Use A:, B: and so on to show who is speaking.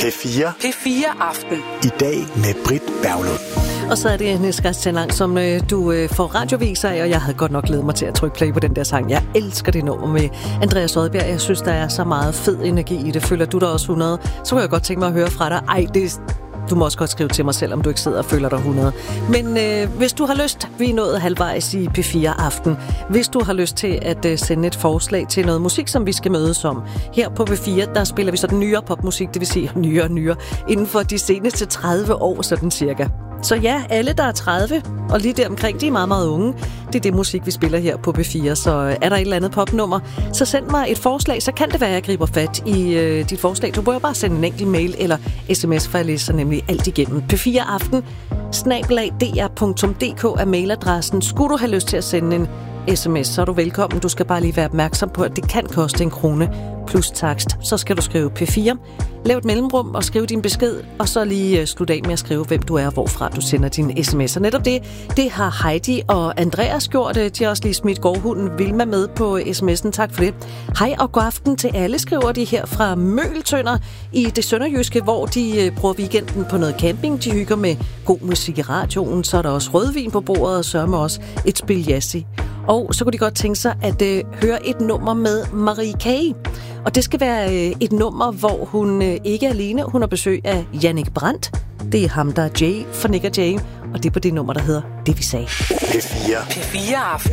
A: P4.
B: P4 Aften.
A: I dag med Britt Berglund.
C: Og så er det Agnes Gastelang, som du får radioviser af, og jeg havde godt nok glædet mig til at trykke play på den der sang. Jeg elsker det nummer med Andreas Odbjerg. Jeg synes, der er så meget fed energi i det. Føler du dig også 100? Så kunne jeg godt tænke mig at høre fra dig. Du må også godt skrive til mig selv, om du ikke sidder og føler dig 100. Men hvis du har lyst, vi er nået halvvejs i P4 Aften. Hvis du har lyst til at sende et forslag til noget musik, som vi skal mødes om. Her på P4, der spiller vi så den nyere popmusik, det vil sige nyere, inden for de seneste 30 år, sådan cirka. Så ja, alle der er 30, og lige der omkring, de er meget, meget unge. Det er det musik, vi spiller her på P4. Så er der et eller andet popnummer, så send mig et forslag, så kan det være, at jeg griber fat i dit forslag. Du bør bare sende en enkelt mail eller sms, for jeg læser nemlig alt igennem. p4aften@dr.dk er mailadressen. Skulle du have lyst til at sende en sms, så er du velkommen. Du skal bare lige være opmærksom på, at det kan koste 1 krone plus takst. Så skal du skrive P4, lav et mellemrum og skriv din besked, og så lige slutte af med at skrive, hvem du er og hvorfra du sender din sms. Og netop det har Heidi og Andreas gjort. De har også lige smidt gårdhunden Vilma med på sms'en. Tak for det. Hej og god aften til alle, skriver de her fra Møgeltønder i det sønderjyske, hvor de bruger weekenden på noget camping. De hygger med god musik i radioen. Så er der også rødvin på bordet, og sørger med også et spil jazzy. Og så kunne de godt tænke sig at høre et nummer med Marie K. Og det skal være et nummer, hvor hun ikke er alene. Hun har besøg af Jannik Brandt. Det er ham, der er Jay for Nick og Jay. Og det er på det nummer, der hedder Det vi sagde.
A: P4.
B: P4 Aften.